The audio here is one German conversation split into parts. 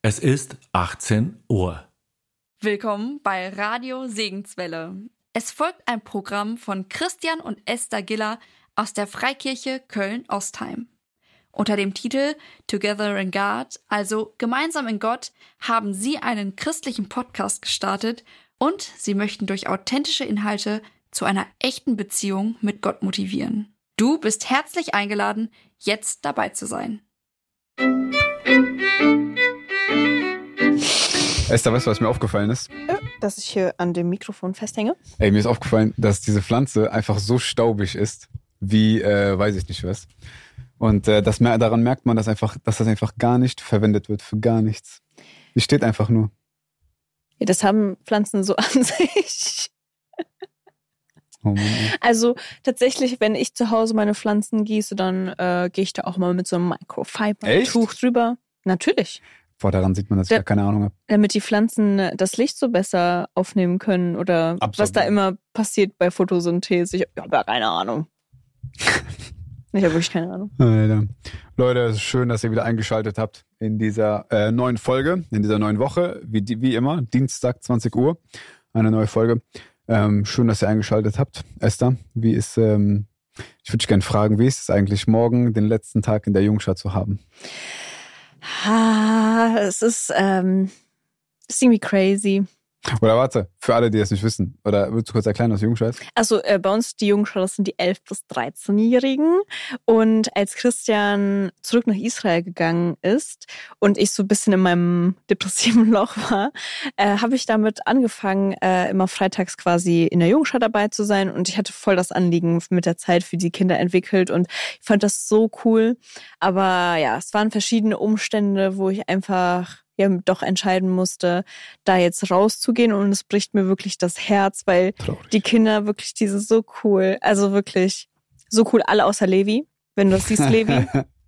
Es ist 18 Uhr. Willkommen bei Radio Segenswelle. Es folgt ein Programm von Christian und Esther Giller aus der Freikirche Köln-Ostheim. Unter dem Titel Together in God, also Gemeinsam in Gott, haben sie einen christlichen Podcast gestartet und sie möchten durch authentische Inhalte zu einer echten Beziehung mit Gott motivieren. Du bist herzlich eingeladen, jetzt dabei zu sein. Esther, weißt du, was mir aufgefallen ist? Dass ich hier an dem Mikrofon festhänge. Ey, mir ist aufgefallen, dass diese Pflanze einfach so staubig ist, wie, weiß ich nicht was. Und daran merkt man, dass das einfach gar nicht verwendet wird, für gar nichts. Die steht einfach nur. Ja, das haben Pflanzen so an sich. Oh Mann. Also tatsächlich, wenn ich zu Hause meine Pflanzen gieße, dann gehe ich da auch mal mit so einem Microfiber-Tuch drüber. Natürlich. Boah, daran sieht man, dass ich gar keine Ahnung habe. Damit die Pflanzen das Licht so besser aufnehmen können oder was da immer passiert bei Photosynthese. Ich habe ja keine Ahnung. Ich habe wirklich keine Ahnung. Alter. Leute, es ist schön, dass ihr wieder eingeschaltet habt in dieser neuen Folge, in dieser neuen Woche, wie immer, Dienstag, 20 Uhr, eine neue Folge. Schön, dass ihr eingeschaltet habt. Esther, ich würde dich gerne fragen, wie ist es eigentlich, morgen den letzten Tag in der Jungschar zu haben? Es ist irgendwie crazy. Oder warte, für alle, die das nicht wissen. Oder würdest du kurz erklären, was Jungschar ist? Also bei uns die Jungschar, das sind die 11- bis 13-Jährigen. Und als Christian zurück nach Israel gegangen ist und ich so ein bisschen in meinem depressiven Loch war, habe ich damit angefangen, immer freitags quasi in der Jungschar dabei zu sein. Und ich hatte voll das Anliegen mit der Zeit für die Kinder entwickelt und ich fand das so cool. Aber ja, es waren verschiedene Umstände, wo ich einfach doch entscheiden musste, da jetzt rauszugehen, und es bricht mir wirklich das Herz, weil die Kinder wirklich, die sind so cool, also wirklich so cool, alle außer Levi, wenn du das siehst, Levi.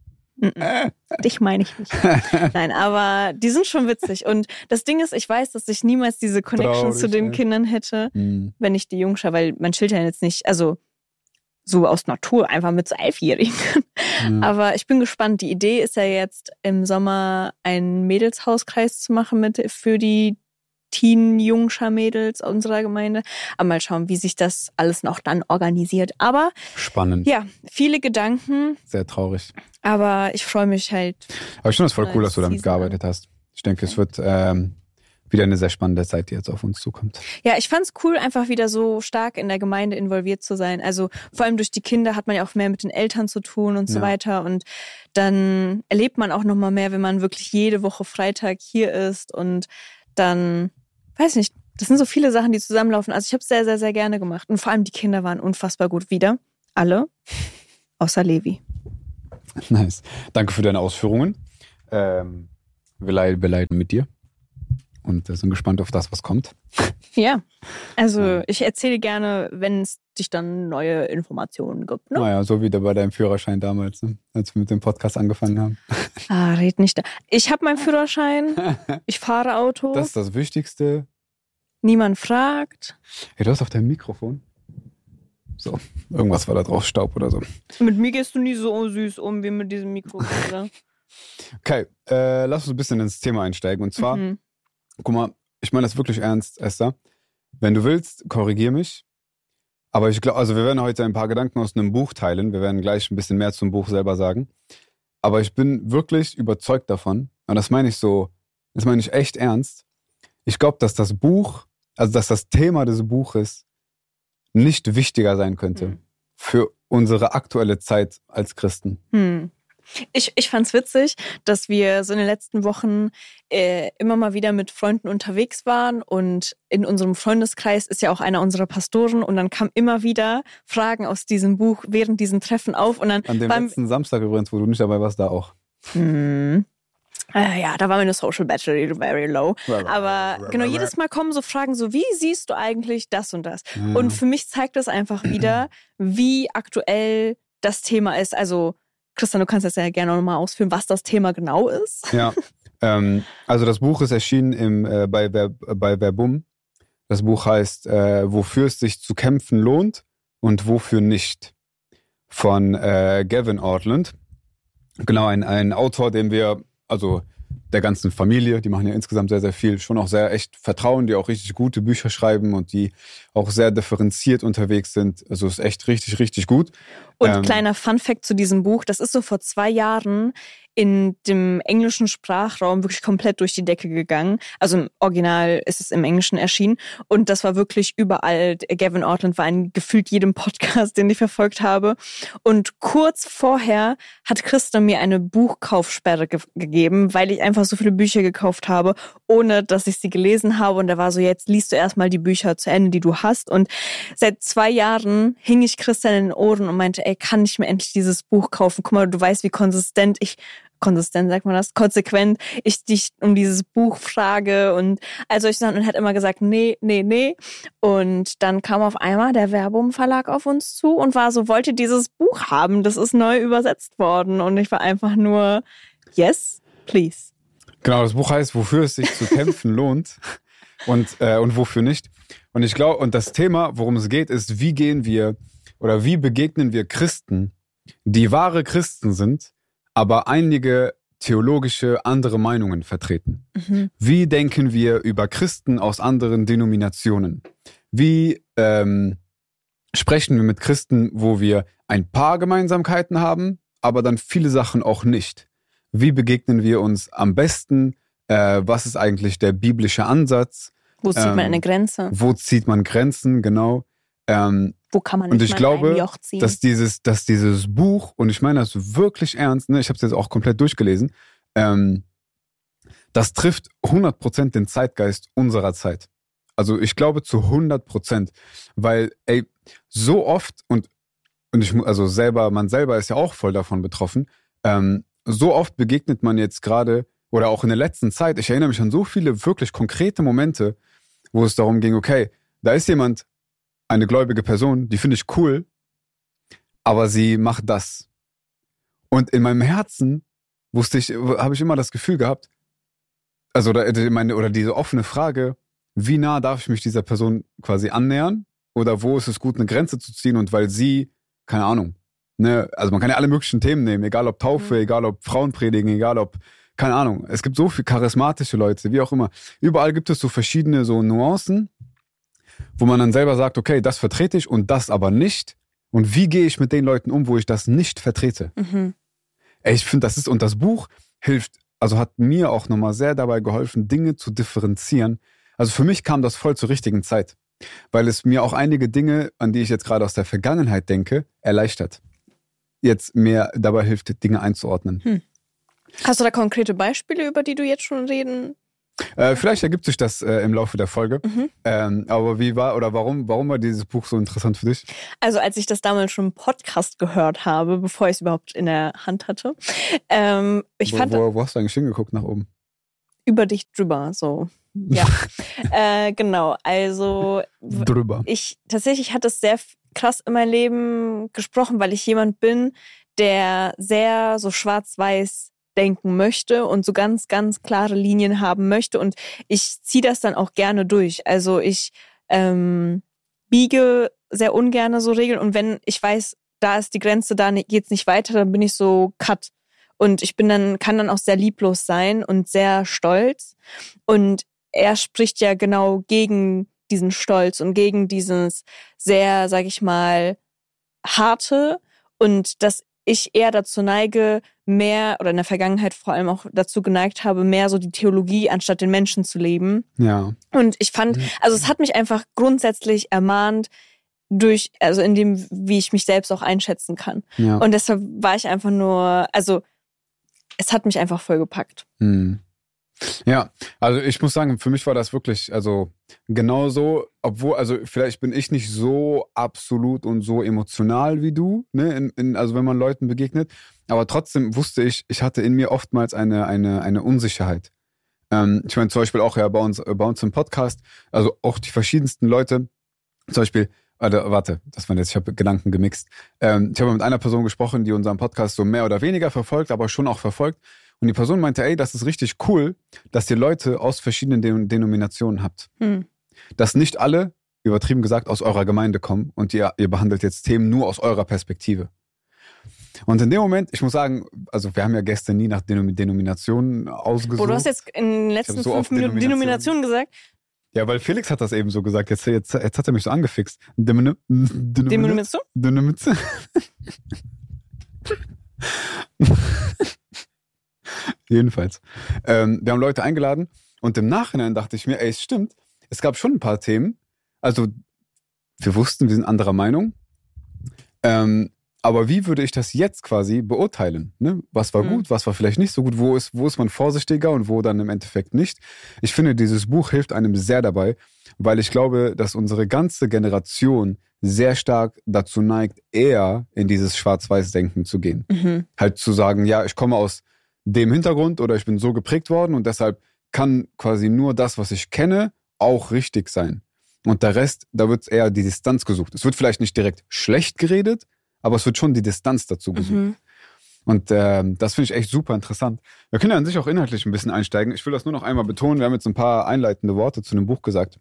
Dich meine ich nicht. Nein, aber die sind schon witzig, und das Ding ist, ich weiß, dass ich niemals diese Connection zu den Kindern hätte, wenn ich die Jungschar, weil man chillt ja jetzt nicht, also so aus Natur, einfach mit so 11-Jährigen. Ja. Aber ich bin gespannt. Die Idee ist ja jetzt, im Sommer einen Mädelshauskreis zu machen für die Teen-Jungschar-Mädels unserer Gemeinde. Aber mal schauen, wie sich das alles noch dann organisiert. Aber spannend. Ja, viele Gedanken. Sehr traurig. Aber ich freue mich halt. Aber ich finde es voll cool, dass du damit gearbeitet hast. Ich denke, es wird wieder eine sehr spannende Zeit, die jetzt auf uns zukommt. Ja, ich fand's cool, einfach wieder so stark in der Gemeinde involviert zu sein. Also vor allem durch die Kinder hat man ja auch mehr mit den Eltern zu tun und so weiter. Und dann erlebt man auch noch mal mehr, wenn man wirklich jede Woche Freitag hier ist. Und dann, weiß nicht, das sind so viele Sachen, die zusammenlaufen. Also ich habe es sehr, sehr, sehr gerne gemacht. Und vor allem die Kinder waren unfassbar gut wieder. Alle, außer Levi. Nice. Danke für deine Ausführungen. Wir leiden mit dir. Und sind gespannt auf das, was kommt. Ja, also ich erzähle gerne, wenn es dich dann neue Informationen gibt. Ne? Naja, so wie bei deinem Führerschein damals, ne? Als wir mit dem Podcast angefangen haben. Red nicht da. Ich habe meinen Führerschein, ich fahre Auto. Das ist das Wichtigste. Niemand fragt. Hey, du hast auf deinem Mikrofon. So, irgendwas war da drauf, Staub oder so. Mit mir gehst du nie so süß um wie mit diesem Mikrofon, oder? Okay, lass uns ein bisschen ins Thema einsteigen. Und zwar... Guck mal, ich meine das wirklich ernst, Esther. Wenn du willst, korrigier mich. Aber ich glaube, also wir werden heute ein paar Gedanken aus einem Buch teilen. Wir werden gleich ein bisschen mehr zum Buch selber sagen. Aber ich bin wirklich überzeugt davon, und das meine ich echt ernst. Ich glaube, dass das Thema des Buches nicht wichtiger sein könnte für unsere aktuelle Zeit als Christen. Ich fand's witzig, dass wir so in den letzten Wochen immer mal wieder mit Freunden unterwegs waren, und in unserem Freundeskreis ist ja auch einer unserer Pastoren, und dann kamen immer wieder Fragen aus diesem Buch während diesen Treffen auf. Und dann an dem letzten Samstag übrigens, wo du nicht dabei warst, da auch. Ja, da war meine Social Battery very low. Aber genau, jedes Mal kommen so Fragen so, wie siehst du eigentlich das und das? Ja. Und für mich zeigt das einfach wieder, wie aktuell das Thema ist. Also Christian, du kannst das ja gerne nochmal ausführen, was das Thema genau ist. Ja, also das Buch ist erschienen bei Verbum. Das Buch heißt Wofür es sich zu kämpfen lohnt und wofür nicht, von Gavin Ortlund. Genau, ein Autor, den wir, also der ganzen Familie. Die machen ja insgesamt sehr, sehr viel. Schon auch sehr echt Vertrauen, die auch richtig gute Bücher schreiben und die auch sehr differenziert unterwegs sind. Also ist echt richtig, richtig gut. Und kleiner Funfact zu diesem Buch, das ist so vor 2 Jahren in dem englischen Sprachraum wirklich komplett durch die Decke gegangen. Also im Original ist es im Englischen erschienen und das war wirklich überall. Gavin Ortland war in gefühlt jedem Podcast, den ich verfolgt habe. Und kurz vorher hat Christa mir eine Buchkaufsperre gegeben, weil ich einfach so viele Bücher gekauft habe, ohne dass ich sie gelesen habe. Und da war so, jetzt liest du erstmal die Bücher zu Ende, die du hast. Und seit 2 Jahren hing ich Christa in den Ohren und meinte, ey, kann ich mir endlich dieses Buch kaufen? Guck mal, du weißt, wie konsequent ich dich um dieses Buch frage und all solche Sachen. Und er hat immer gesagt, nee. Und dann kam auf einmal der Verbum Verlag auf uns zu und war so, wollt ihr dieses Buch haben? Das ist neu übersetzt worden. Und ich war einfach nur, yes, please. Genau, das Buch heißt, wofür es sich zu kämpfen lohnt und wofür nicht. Und ich glaube, und das Thema, worum es geht, ist, wie begegnen wir Christen, die wahre Christen sind, aber einige theologische andere Meinungen vertreten. Mhm. Wie denken wir über Christen aus anderen Denominationen? Wie sprechen wir mit Christen, wo wir ein paar Gemeinsamkeiten haben, aber dann viele Sachen auch nicht? Wie begegnen wir uns am besten? Was ist eigentlich der biblische Ansatz? Wo zieht man eine Grenze? Wo zieht man Grenzen, genau. Wo kann man nicht und ich mal glaube, ein Joch ziehen? dass dieses Buch, und ich meine das wirklich ernst, ne, ich habe es jetzt auch komplett durchgelesen, das trifft 100% den Zeitgeist unserer Zeit. Also ich glaube zu 100%, weil so oft und man selber ist ja auch voll davon betroffen, so oft begegnet man jetzt gerade oder auch in der letzten Zeit, ich erinnere mich an so viele wirklich konkrete Momente, wo es darum ging, okay, da ist jemand, eine gläubige Person, die finde ich cool, aber sie macht das. Und in meinem Herzen habe ich immer das Gefühl gehabt, also oder diese offene Frage, wie nah darf ich mich dieser Person quasi annähern? Oder wo ist es gut, eine Grenze zu ziehen? Und weil sie, keine Ahnung, ne, also man kann ja alle möglichen Themen nehmen, egal ob Taufe, egal ob Frauenpredigen, egal ob, keine Ahnung, es gibt so viele charismatische Leute, wie auch immer. Überall gibt es so verschiedene so Nuancen, wo man dann selber sagt, okay, das vertrete ich und das aber nicht. Und wie gehe ich mit den Leuten um, wo ich das nicht vertrete? Mhm. Ich finde, und das Buch hat mir auch nochmal sehr dabei geholfen, Dinge zu differenzieren. Also für mich kam das voll zur richtigen Zeit, weil es mir auch einige Dinge, an die ich jetzt gerade aus der Vergangenheit denke, erleichtert. Jetzt mehr dabei hilft, Dinge einzuordnen. Hast du da konkrete Beispiele, über die du jetzt schon reden? Vielleicht ergibt sich das im Laufe der Folge. Mhm. Aber warum war dieses Buch so interessant für dich? Also als ich das damals schon im Podcast gehört habe, bevor ich es überhaupt in der Hand hatte. Wo hast du eigentlich hingeguckt nach oben? Über dich drüber, so. Ja, genau. Also drüber. Tatsächlich hat es sehr krass in mein Leben gesprochen, weil ich jemand bin, der sehr so schwarz-weiß denken möchte und so ganz, ganz klare Linien haben möchte. Und ich ziehe das dann auch gerne durch. Also ich biege sehr ungerne so Regeln. Und wenn ich weiß, da ist die Grenze, da geht's nicht weiter, dann bin ich so cut. Und ich kann dann auch sehr lieblos sein und sehr stolz. Und er spricht ja genau gegen diesen Stolz und gegen dieses sehr, sag ich mal, harte und dass ich eher dazu neige, mehr, oder in der Vergangenheit vor allem auch dazu geneigt habe, mehr so die Theologie anstatt den Menschen zu leben. Ja. Und ich fand, also es hat mich einfach grundsätzlich ermahnt, in dem, wie ich mich selbst auch einschätzen kann. Ja. Und deshalb war ich einfach nur, also es hat mich einfach voll gepackt. Mhm. Ja, also ich muss sagen, für mich war das wirklich, also genauso, obwohl, also vielleicht bin ich nicht so absolut und so emotional wie du, ne, also wenn man Leuten begegnet, aber trotzdem wusste ich hatte in mir oftmals eine Unsicherheit. Ich meine zum Beispiel auch ja bei uns im Podcast, also auch die verschiedensten Leute, zum Beispiel, ich habe Gedanken gemixt. Ich habe mit einer Person gesprochen, die unseren Podcast so mehr oder weniger verfolgt, aber schon auch verfolgt. Und die Person meinte, das ist richtig cool, dass ihr Leute aus verschiedenen Denominationen habt. Dass nicht alle, übertrieben gesagt, aus eurer Gemeinde kommen und ihr behandelt jetzt Themen nur aus eurer Perspektive. Und in dem Moment, ich muss sagen, also wir haben ja gestern nie nach Denominationen ausgesucht. Du hast jetzt in den letzten so 5 Minuten Denomination gesagt. Ja, weil Felix hat das eben so gesagt. Jetzt hat er mich so angefixt. Denomination? Denomination. Jedenfalls. Wir haben Leute eingeladen und im Nachhinein dachte ich mir, es stimmt, es gab schon ein paar Themen. Also wir wussten, wir sind anderer Meinung. Aber wie würde ich das jetzt quasi beurteilen? Ne? Was war gut, was war vielleicht nicht so gut? Wo ist man vorsichtiger und wo dann im Endeffekt nicht? Ich finde, dieses Buch hilft einem sehr dabei, weil ich glaube, dass unsere ganze Generation sehr stark dazu neigt, eher in dieses Schwarz-Weiß-Denken zu gehen. Halt zu sagen, ja, ich komme aus dem Hintergrund oder ich bin so geprägt worden und deshalb kann quasi nur das, was ich kenne, auch richtig sein. Und der Rest, da wird eher die Distanz gesucht. Es wird vielleicht nicht direkt schlecht geredet, aber es wird schon die Distanz dazu gesucht. Und das finde ich echt super interessant. Wir können ja an sich auch inhaltlich ein bisschen einsteigen. Ich will das nur noch einmal betonen. Wir haben jetzt ein paar einleitende Worte zu dem Buch gesagt.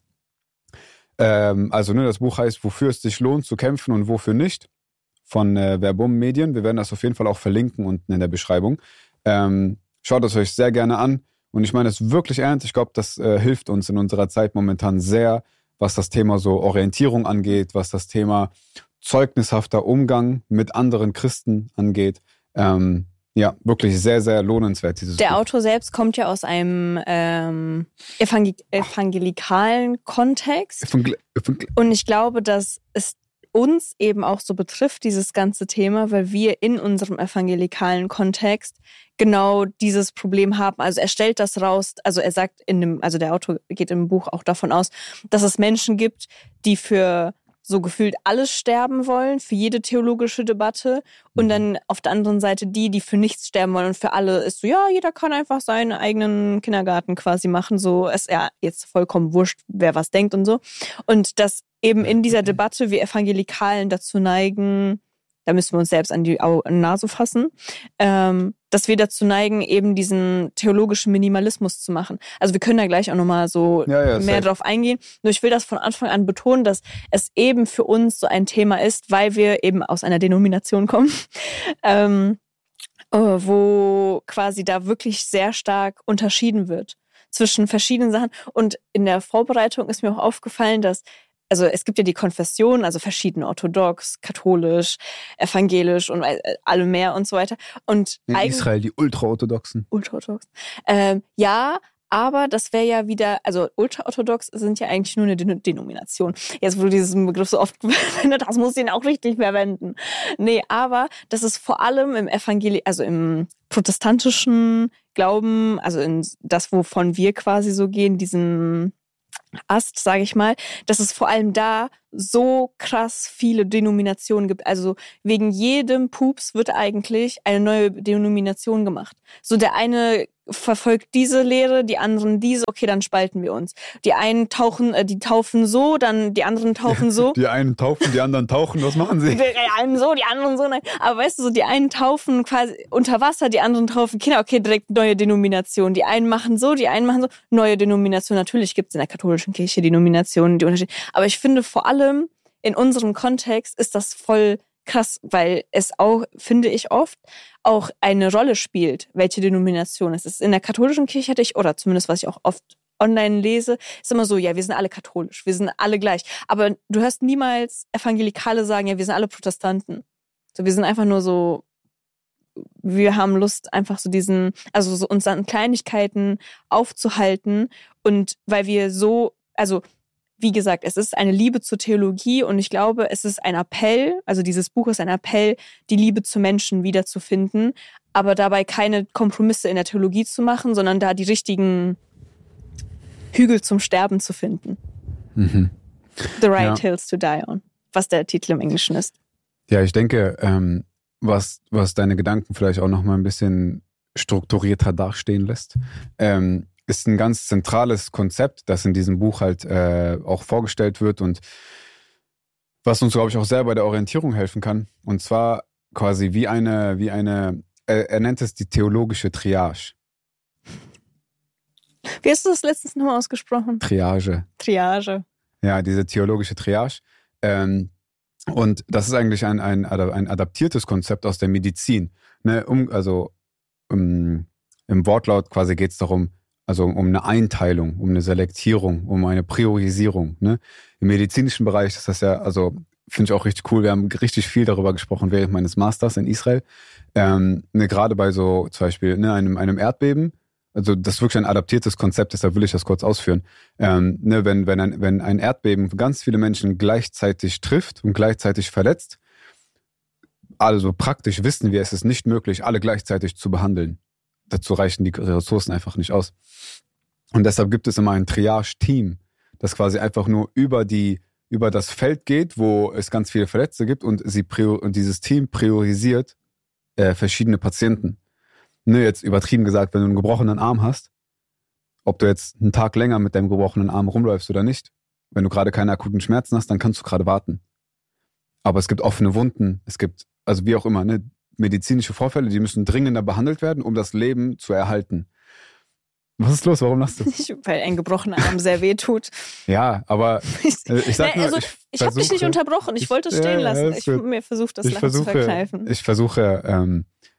Das Buch heißt Wofür es sich lohnt zu kämpfen und wofür nicht, von Verbum Medien. Wir werden das auf jeden Fall auch verlinken unten in der Beschreibung. Schaut es euch sehr gerne an. Und ich meine es wirklich ernst. Ich glaube, das hilft uns in unserer Zeit momentan sehr, was das Thema so Orientierung angeht, was das Thema zeugnishafter Umgang mit anderen Christen angeht. Wirklich sehr, sehr lohnenswert, dieses Der Buch. Autor selbst kommt ja aus einem evangelikalen Kontext. Und ich glaube, dass es uns eben auch so betrifft, dieses ganze Thema, weil wir in unserem evangelikalen Kontext genau dieses Problem haben. Also er stellt das raus, also er sagt der Autor geht im Buch auch davon aus, dass es Menschen gibt, die für so gefühlt alles sterben wollen, für jede theologische Debatte und dann auf der anderen Seite die für nichts sterben wollen und für alle ist so, ja, jeder kann einfach seinen eigenen Kindergarten quasi machen, so ist ja jetzt vollkommen wurscht, wer was denkt und so. Und dass eben in dieser Debatte wir Evangelikalen dazu neigen, da müssen wir uns selbst an die Nase fassen, dass wir dazu neigen, eben diesen theologischen Minimalismus zu machen. Also wir können da gleich auch nochmal so mehr drauf eingehen. Nur ich will das von Anfang an betonen, dass es eben für uns so ein Thema ist, weil wir eben aus einer Denomination kommen, wo quasi da wirklich sehr stark unterschieden wird zwischen verschiedenen Sachen. Und in der Vorbereitung ist mir auch aufgefallen, dass es gibt ja die Konfessionen, also verschiedene, orthodox, katholisch, evangelisch und alle mehr und so weiter. Und in Israel die Ultraorthodoxen. Ultraorthodox. Aber das wäre ja wieder, also ultraorthodox sind ja eigentlich nur eine Denomination. Jetzt, wo du diesen Begriff so oft verwendet hast, musst du ihn auch richtig verwenden. Nee, aber das ist vor allem im im protestantischen Glauben, also in das, wovon wir quasi so gehen, diesen Ast, sage ich mal, dass es vor allem da so krass viele Denominationen gibt. Also wegen jedem Pups wird eigentlich eine neue Denomination gemacht. So der eine verfolgt diese Lehre, die anderen diese, okay, dann spalten wir uns. Die einen die taufen so, dann die anderen taufen so. Die einen taufen, die anderen tauchen, was machen sie? Die einen so, die anderen so, nein. Aber weißt du, so die einen taufen quasi unter Wasser, die anderen taufen Kinder, okay, direkt neue Denomination. Die einen machen so, die einen machen so, neue Denomination. Natürlich gibt es in der katholischen Kirche Denominationen, die unterschiedlich. Aber ich finde vor allem in unserem Kontext ist das voll krass, weil es auch, finde ich oft, auch eine Rolle spielt, welche Denomination es ist. In der katholischen Kirche oder zumindest was ich auch oft online lese, ist immer so, ja, wir sind alle katholisch, wir sind alle gleich. Aber du hörst niemals Evangelikale sagen, ja, wir sind alle Protestanten. So, wir sind einfach nur so, wir haben Lust, einfach so so uns an Kleinigkeiten aufzuhalten und weil wir wie gesagt, es ist eine Liebe zur Theologie und ich glaube, es ist ein Appell, also dieses Buch ist ein Appell, die Liebe zu Menschen wiederzufinden, aber dabei keine Kompromisse in der Theologie zu machen, sondern da die richtigen Hügel zum Sterben zu finden. The Right Hills to Die On, was der Titel im Englischen ist. Ja, ich denke, was deine Gedanken vielleicht auch noch mal ein bisschen strukturierter dastehen lässt, ist ein ganz zentrales Konzept, das in diesem Buch halt auch vorgestellt wird und was uns, glaube ich, auch sehr bei der Orientierung helfen kann. Und zwar quasi wie eine er nennt es die theologische Triage. Wie hast du das letztens nochmal ausgesprochen? Triage. Triage. Ja, diese theologische Triage. Und das ist eigentlich ein adaptiertes Konzept aus der Medizin. Ne? Im Wortlaut quasi geht es darum, also um eine Einteilung, um eine Selektierung, um eine Priorisierung. Ne? Im medizinischen Bereich ist das ja, also finde ich auch richtig cool. Wir haben richtig viel darüber gesprochen während meines Masters in Israel. Gerade bei so zum Beispiel einem Erdbeben. Also das ist wirklich ein adaptiertes Konzept, deshalb will ich das kurz ausführen. Wenn ein Erdbeben ganz viele Menschen gleichzeitig trifft und gleichzeitig verletzt, also praktisch wissen wir, es ist nicht möglich, alle gleichzeitig zu behandeln. Dazu reichen die Ressourcen einfach nicht aus. Und deshalb gibt es immer ein Triage-Team, das quasi einfach nur über das Feld geht, wo es ganz viele Verletzte gibt und dieses Team priorisiert verschiedene Patienten. Jetzt übertrieben gesagt, wenn du einen gebrochenen Arm hast, ob du jetzt einen Tag länger mit deinem gebrochenen Arm rumläufst oder nicht, wenn du gerade keine akuten Schmerzen hast, dann kannst du gerade warten. Aber es gibt offene Wunden, es gibt, also wie auch immer, medizinische Vorfälle, die müssen dringender behandelt werden, um das Leben zu erhalten. Was ist los? Warum lachst du? Weil ein gebrochener Arm sehr weh tut. Ja, aber ich sag nur, ich habe dich nicht unterbrochen, ich wollte es stehen lassen. Ich habe mir versucht, das Lachen zu verkneifen. Ich versuche,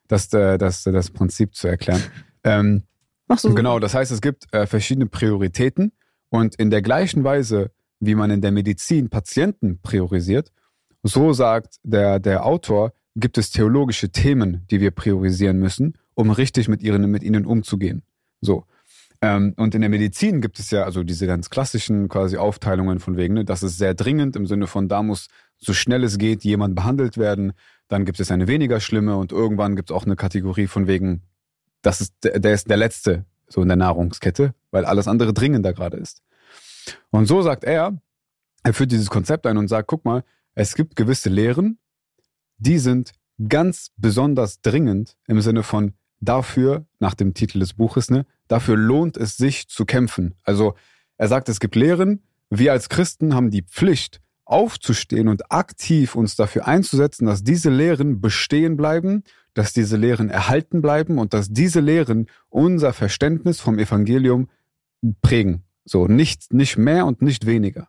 das Prinzip zu erklären. Machst du so. Genau, das heißt, es gibt verschiedene Prioritäten und in der gleichen Weise, wie man in der Medizin Patienten priorisiert, so sagt der Autor, gibt es theologische Themen, die wir priorisieren müssen, um richtig mit ihnen umzugehen. So. Und in der Medizin gibt es ja also diese ganz klassischen quasi Aufteilungen von wegen, das ist sehr dringend im Sinne von, da muss so schnell es geht jemand behandelt werden. Dann gibt es eine weniger schlimme und irgendwann gibt es auch eine Kategorie von wegen, der ist der Letzte so in der Nahrungskette, weil alles andere dringender gerade ist. Und so sagt er führt dieses Konzept ein und sagt, guck mal, es gibt gewisse Lehren, die sind ganz besonders dringend im Sinne von dafür, nach dem Titel des Buches, dafür lohnt es sich zu kämpfen. Also er sagt, es gibt Lehren, wir als Christen haben die Pflicht, aufzustehen und aktiv uns dafür einzusetzen, dass diese Lehren bestehen bleiben, dass diese Lehren erhalten bleiben und dass diese Lehren unser Verständnis vom Evangelium prägen. So, nicht mehr und nicht weniger.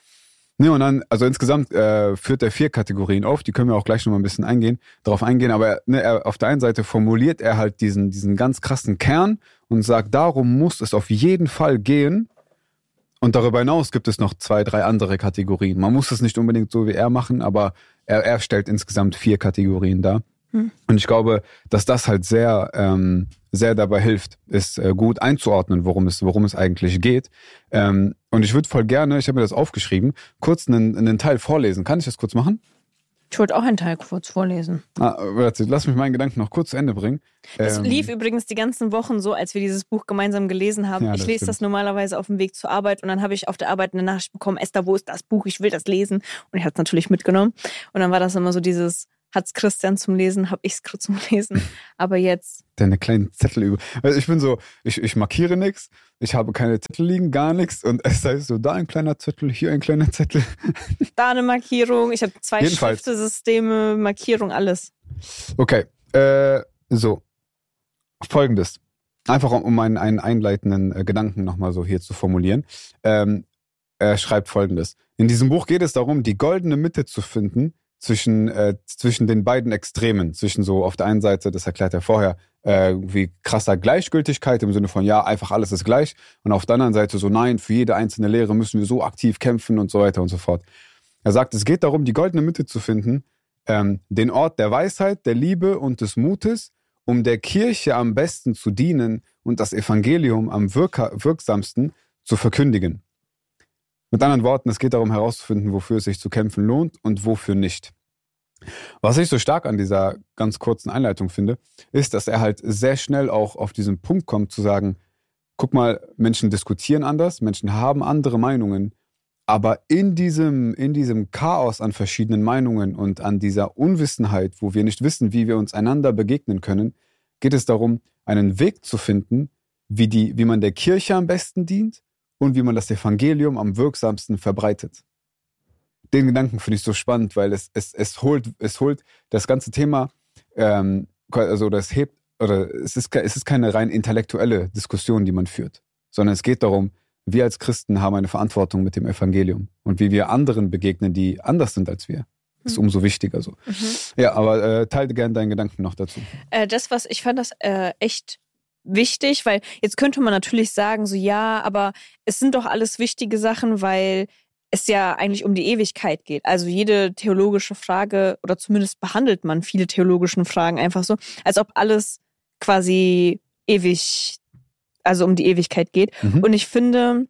Und dann, also insgesamt führt er 4 Kategorien auf, die können wir auch gleich nochmal ein bisschen darauf eingehen, aber auf der einen Seite formuliert er halt diesen ganz krassen Kern und sagt, darum muss es auf jeden Fall gehen. Und darüber hinaus gibt es noch 2, 3 andere Kategorien. Man muss es nicht unbedingt so wie er machen, aber er stellt insgesamt 4 Kategorien dar. Und ich glaube, dass das halt sehr dabei hilft, ist gut einzuordnen, worum es eigentlich geht. Und ich würde voll gerne, ich habe mir das aufgeschrieben, kurz einen Teil vorlesen. Kann ich das kurz machen? Ich wollte auch einen Teil kurz vorlesen. Lass mich meinen Gedanken noch kurz zu Ende bringen. Es lief übrigens die ganzen Wochen so, als wir dieses Buch gemeinsam gelesen haben. Ja, ich lese das normalerweise auf dem Weg zur Arbeit und dann habe ich auf der Arbeit eine Nachricht bekommen, Esther, wo ist das Buch? Ich will das lesen. Und ich habe es natürlich mitgenommen. Und dann war das immer so dieses, hat's Christian zum Lesen, hab ich's zum Lesen. Aber jetzt... Deine kleinen Zettel über. Also ich bin so, ich markiere nichts, ich habe keine Zettel liegen, gar nichts. Und es heißt so, da ein kleiner Zettel, hier ein kleiner Zettel. Da eine Markierung, ich habe 2 Schriftesysteme, Markierung, alles. Okay, so. Folgendes. Einfach um einen einleitenden Gedanken nochmal so hier zu formulieren. Er schreibt Folgendes. In diesem Buch geht es darum, die goldene Mitte zu finden zwischen den beiden Extremen. Zwischen so auf der einen Seite, das erklärt er vorher, wie krasser Gleichgültigkeit im Sinne von, ja, einfach alles ist gleich. Und auf der anderen Seite so, nein, für jede einzelne Lehre müssen wir so aktiv kämpfen und so weiter und so fort. Er sagt, es geht darum, die goldene Mitte zu finden, den Ort der Weisheit, der Liebe und des Mutes, um der Kirche am besten zu dienen und das Evangelium am wirksamsten zu verkündigen. Mit anderen Worten, es geht darum herauszufinden, wofür es sich zu kämpfen lohnt und wofür nicht. Was ich so stark an dieser ganz kurzen Einleitung finde, ist, dass er halt sehr schnell auch auf diesen Punkt kommt zu sagen, guck mal, Menschen diskutieren anders, Menschen haben andere Meinungen, aber in diesem Chaos an verschiedenen Meinungen und an dieser Unwissenheit, wo wir nicht wissen, wie wir uns einander begegnen können, geht es darum, einen Weg zu finden, wie man der Kirche am besten dient und wie man das Evangelium am wirksamsten verbreitet. Den Gedanken finde ich so spannend, weil es holt das ganze Thema, es ist keine rein intellektuelle Diskussion, die man führt, sondern es geht darum, wir als Christen haben eine Verantwortung mit dem Evangelium und wie wir anderen begegnen, die anders sind als wir. ist umso wichtiger so. Ja, aber teile gerne deinen Gedanken noch dazu. Ich fand das echt wichtig, weil jetzt könnte man natürlich sagen, so ja, aber es sind doch alles wichtige Sachen, weil es ja eigentlich um die Ewigkeit geht. Also jede theologische Frage, oder zumindest behandelt man viele theologischen Fragen einfach so, als ob alles quasi ewig, also um die Ewigkeit geht. Und ich finde,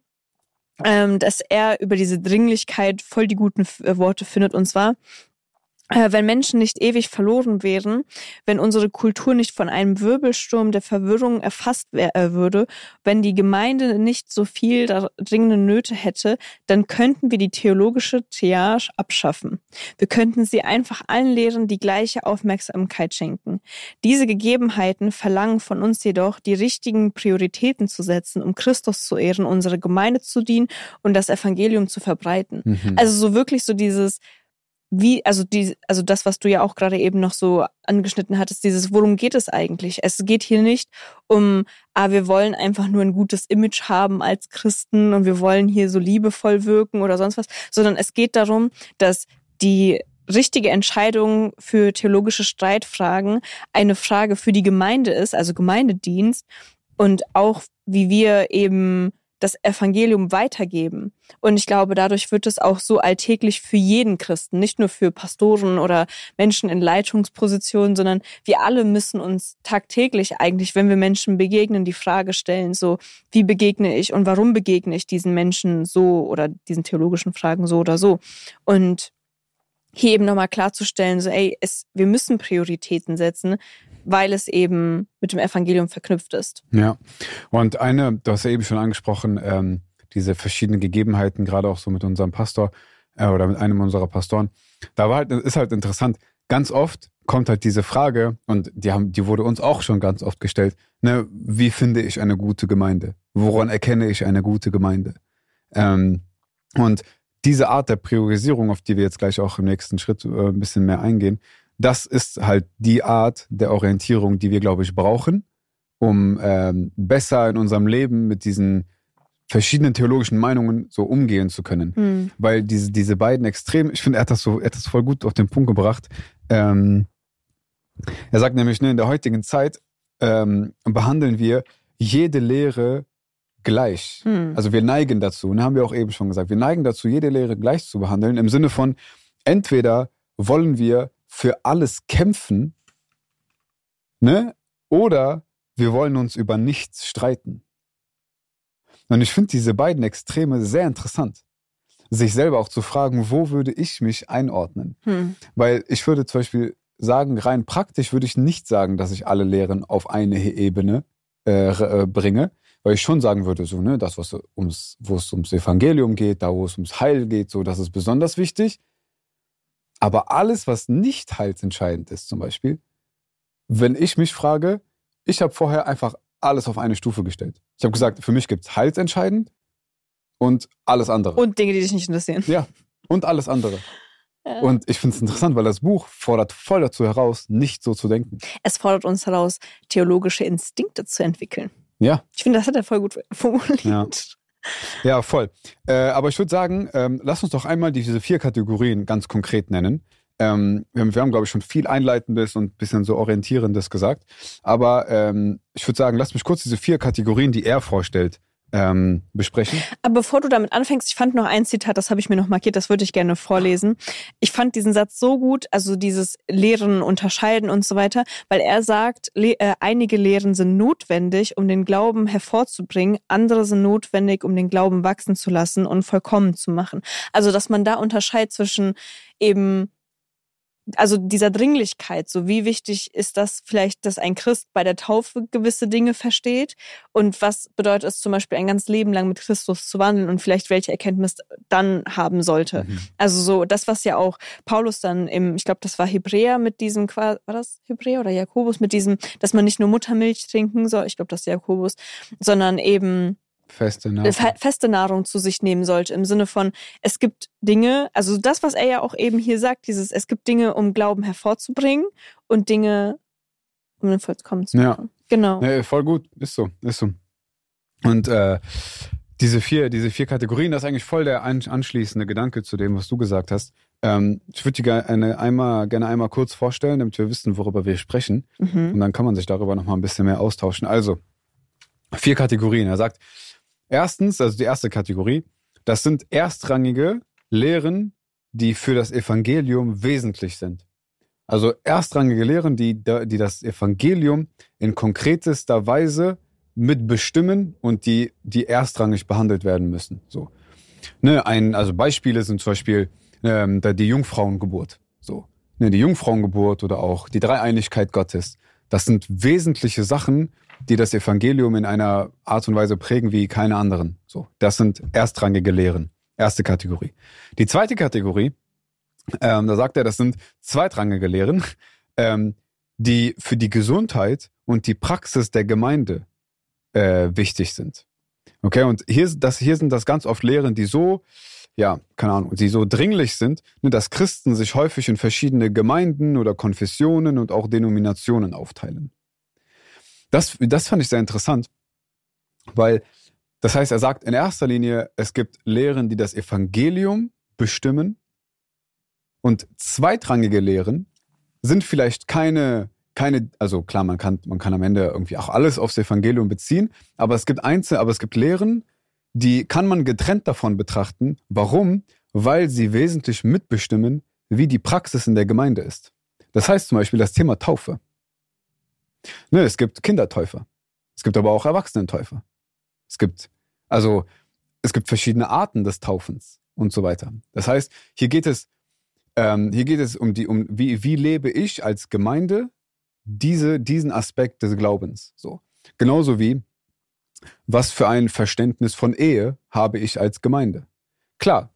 dass er über diese Dringlichkeit voll die guten Worte findet, und zwar: Wenn Menschen nicht ewig verloren wären, wenn unsere Kultur nicht von einem Wirbelsturm der Verwirrung erfasst würde, wenn die Gemeinde nicht so viel dringende Nöte hätte, dann könnten wir die theologische Triage abschaffen. Wir könnten sie einfach allen Lehren die gleiche Aufmerksamkeit schenken. Diese Gegebenheiten verlangen von uns jedoch, die richtigen Prioritäten zu setzen, um Christus zu ehren, unsere Gemeinde zu dienen und das Evangelium zu verbreiten. Also so wirklich so dieses also das, was du ja auch gerade eben noch so angeschnitten hattest, worum geht es eigentlich? Es geht hier nicht um, wir wollen einfach nur ein gutes Image haben als Christen und wir wollen hier so liebevoll wirken oder sonst was, sondern es geht darum, dass die richtige Entscheidung für theologische Streitfragen eine Frage für die Gemeinde ist, also Gemeindedienst, und auch wie wir eben das Evangelium weitergeben. Und ich glaube, dadurch wird es auch so alltäglich für jeden Christen, nicht nur für Pastoren oder Menschen in Leitungspositionen, sondern wir alle müssen uns tagtäglich eigentlich, wenn wir Menschen begegnen, die Frage stellen, so, wie begegne ich und warum begegne ich diesen Menschen so oder diesen theologischen Fragen so oder so. Und hier eben nochmal klarzustellen, so, wir müssen Prioritäten setzen, weil es eben mit dem Evangelium verknüpft ist. Ja, und du hast ja eben schon angesprochen, diese verschiedenen Gegebenheiten, gerade auch so mit unserem Pastor oder mit einem unserer Pastoren. Ist halt interessant, ganz oft kommt halt diese Frage, und die wurde uns auch schon ganz oft gestellt, ne, wie finde ich eine gute Gemeinde? Woran erkenne ich eine gute Gemeinde? Und diese Art der Priorisierung, auf die wir jetzt gleich auch im nächsten Schritt ein bisschen mehr eingehen, das ist halt die Art der Orientierung, die wir, glaube ich, brauchen, um besser in unserem Leben mit diesen verschiedenen theologischen Meinungen so umgehen zu können. Weil diese beiden Extreme, ich finde, er hat das voll gut auf den Punkt gebracht. Er sagt nämlich, in der heutigen Zeit behandeln wir jede Lehre gleich. Also wir neigen dazu, haben wir auch eben schon gesagt, wir neigen dazu, jede Lehre gleich zu behandeln, im Sinne von, entweder wollen wir für alles kämpfen, ne? Oder wir wollen uns über nichts streiten. Und ich finde diese beiden Extreme sehr interessant. Sich selber auch zu fragen, wo würde ich mich einordnen? Weil ich würde zum Beispiel sagen, rein praktisch würde ich nicht sagen, dass ich alle Lehren auf eine Ebene bringe, weil ich schon sagen würde, so, ne, das, wo es ums Evangelium geht, da wo es ums Heil geht, so, das ist besonders wichtig. Aber alles, was nicht heilsentscheidend ist, zum Beispiel, wenn ich mich frage, ich habe vorher einfach alles auf eine Stufe gestellt. Ich habe gesagt, für mich gibt es heilsentscheidend und alles andere. Und Dinge, die dich nicht interessieren. Ja, und alles andere. Ja. Und ich finde es interessant, weil das Buch fordert voll dazu heraus, nicht so zu denken. Es fordert uns heraus, theologische Instinkte zu entwickeln. Ja. Ich finde, das hat er voll gut formuliert. Ja, voll. Aber ich würde sagen, lass uns doch einmal diese 4 Kategorien ganz konkret nennen. Wir haben, glaube ich, schon viel Einleitendes und ein bisschen so Orientierendes gesagt. Aber ich würde sagen, lass mich kurz diese 4 Kategorien, die er vorstellt, besprechen. Aber bevor du damit anfängst, ich fand noch ein Zitat, das habe ich mir noch markiert, das würde ich gerne vorlesen. Ich fand diesen Satz so gut, also dieses Lehren, Unterscheiden und so weiter, weil er sagt, einige Lehren sind notwendig, um den Glauben hervorzubringen, andere sind notwendig, um den Glauben wachsen zu lassen und vollkommen zu machen. Also, dass man da unterscheidet zwischen eben, also dieser Dringlichkeit, so wie wichtig ist das vielleicht, dass ein Christ bei der Taufe gewisse Dinge versteht und was bedeutet es zum Beispiel ein ganzes Leben lang mit Christus zu wandeln und vielleicht welche Erkenntnis dann haben sollte. Also so das, was ja auch Paulus dann ich glaube, das war Hebräer mit diesem, war das Hebräer oder Jakobus mit diesem, dass man nicht nur Muttermilch trinken soll, ich glaube, das ist Jakobus, sondern eben feste Nahrung zu sich nehmen sollte, im Sinne von, es gibt Dinge, also das, was er ja auch eben hier sagt, es gibt Dinge, um Glauben hervorzubringen und Dinge, um den vollkommen zu machen. Ja. Genau. Ja, voll gut, ist so. Und diese vier Kategorien, das ist eigentlich voll der anschließende Gedanke zu dem, was du gesagt hast. Ich würde die gerne einmal kurz vorstellen, damit wir wissen, worüber wir sprechen. Und dann kann man sich darüber nochmal ein bisschen mehr austauschen. Also, 4 Kategorien. Er sagt, erstens, also die erste Kategorie, das sind erstrangige Lehren, die für das Evangelium wesentlich sind. Also erstrangige Lehren, die das Evangelium in konkretester Weise mitbestimmen und die erstrangig behandelt werden müssen. So. Ne, also Beispiele sind zum Beispiel die Jungfrauengeburt. So. Ne, die Jungfrauengeburt oder auch die Dreieinigkeit Gottes. Das sind wesentliche Sachen, die das Evangelium in einer Art und Weise prägen wie keine anderen. So. Das sind erstrangige Lehren. Erste Kategorie. Die zweite Kategorie, da sagt er, das sind zweitrangige Lehren, die für die Gesundheit und die Praxis der Gemeinde wichtig sind. Okay, und hier sind das ganz oft Lehren, die so, ja, keine Ahnung, die so dringlich sind, ne, dass Christen sich häufig in verschiedene Gemeinden oder Konfessionen und auch Denominationen aufteilen. Das fand ich sehr interessant, weil das heißt, er sagt in erster Linie, es gibt Lehren, die das Evangelium bestimmen, und zweitrangige Lehren sind vielleicht keine, also klar, man kann am Ende irgendwie auch alles aufs Evangelium beziehen, aber es gibt Lehren, die kann man getrennt davon betrachten. Warum? Weil sie wesentlich mitbestimmen, wie die Praxis in der Gemeinde ist. Das heißt zum Beispiel das Thema Taufe. Ne, es gibt Kindertäufer. Es gibt aber auch Erwachsenentäufer. Es gibt verschiedene Arten des Taufens und so weiter. Das heißt, hier geht es um wie lebe ich als Gemeinde diesen Aspekt des Glaubens. So. Genauso wie, was für ein Verständnis von Ehe habe ich als Gemeinde. Klar,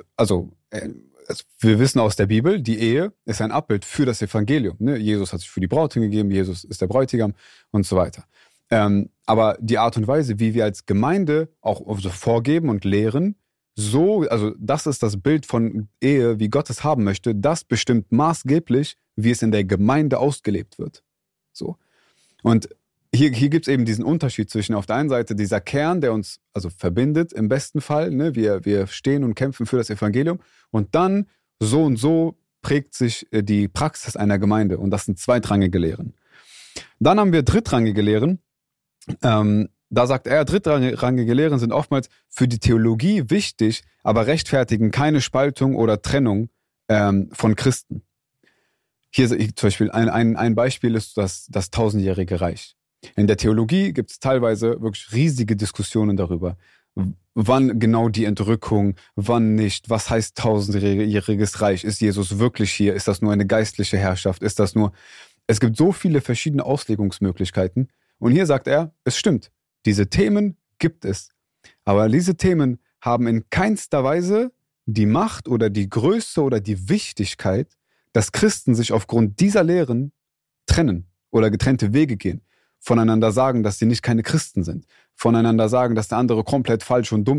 wir wissen aus der Bibel, die Ehe ist ein Abbild für das Evangelium. Ne? Jesus hat sich für die Braut hingegeben, Jesus ist der Bräutigam und so weiter. Aber die Art und Weise, wie wir als Gemeinde auch so vorgeben und lehren, das ist das Bild von Ehe, wie Gott es haben möchte, das bestimmt maßgeblich, wie es in der Gemeinde ausgelebt wird. So. Und hier gibt es eben diesen Unterschied zwischen auf der einen Seite dieser Kern, der uns also verbindet, im besten Fall, ne? Wir stehen und kämpfen für das Evangelium, und dann so und so prägt sich die Praxis einer Gemeinde, und das sind zweitrangige Lehren. Dann haben wir drittrangige Lehren. Da sagt er, drittrangige Lehren sind oftmals für die Theologie wichtig, aber rechtfertigen keine Spaltung oder Trennung von Christen. Hier zum Beispiel ein Beispiel ist das 1000-jährige Reich. In der Theologie gibt es teilweise wirklich riesige Diskussionen darüber, wann genau die Entrückung, wann nicht, was heißt 1000-jähriges Reich, ist Jesus wirklich hier, ist das nur eine geistliche Herrschaft, es gibt so viele verschiedene Auslegungsmöglichkeiten, und hier sagt er, es stimmt, diese Themen gibt es, aber diese Themen haben in keinster Weise die Macht oder die Größe oder die Wichtigkeit, dass Christen sich aufgrund dieser Lehren trennen oder getrennte Wege gehen, voneinander sagen, dass sie keine Christen sind, voneinander sagen, dass der andere komplett falsch und dumm